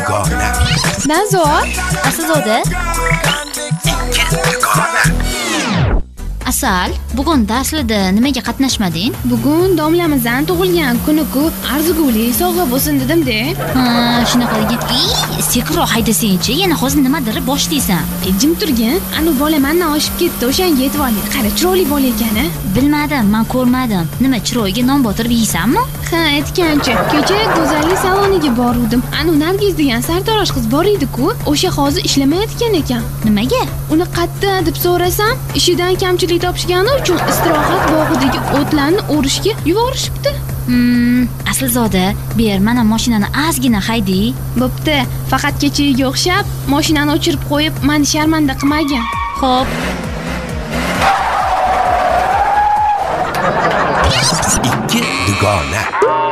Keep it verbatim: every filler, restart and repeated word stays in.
dugona. Nazor, Aslzoda. Ikki dugona. Asal, bugun darslarda nimaga qatnashmading? bugun domlamizdan tug'ilgan kuni-ku, arziguli sovg'a bo'lsin dedim-da. Ha, shunaqa degan. Ey, sekinroq haydasang-chi, yana hozir nimadir boshlaysan. E, jim turgin. Anu bola mendan oshib ketdi, o'shanga yetib oling. Qara, chiroyli bola ekan-a. Bilmadim, men ko'rmadim. Nima, chiroyiga non botirib yeysanmi? Ha, aytgancha, kecha go'zallik saloniga boruvdim. Anu Nargiz degan sartarosh qiz bor edi-ku, o'sha hozir ishlamayotgan ekan. Nimaga? Uni qayerda deb so'rasam, ishidan kamchilik topishgani uchun istirohat bog'idagi o'tlarni o'rishga yuborishibdi. Hmm, Aslzoda, ber, mana mashinani ozgina hayday. Bo'pti, faqat kechaga o'xshab, mashinani o'chirib qo'yib, meni sharmanda qilmagan. Xo'p. Ikki dugona.